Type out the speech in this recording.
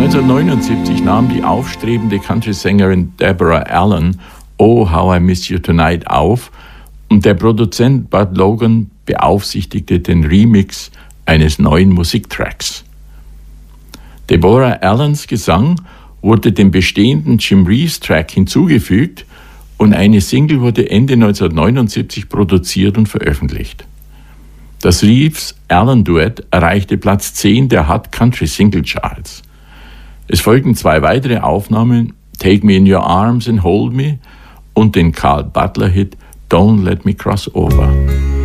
1979 nahm die aufstrebende Country-Sängerin Deborah Allen Oh, How I Miss You Tonight auf und der Produzent Bud Logan beaufsichtigte den Remix eines neuen Musiktracks. Deborah Allens Gesang wurde dem bestehenden Jim Reeves-Track hinzugefügt und eine Single wurde Ende 1979 produziert und veröffentlicht. Das Reeves-Allen-Duett erreichte Platz 10 der Hot Country Single Charts. Es folgten 2 weitere Aufnahmen, Take Me in Your Arms and Hold Me und den Carl Butler-Hit Don't Let Me Cross Over.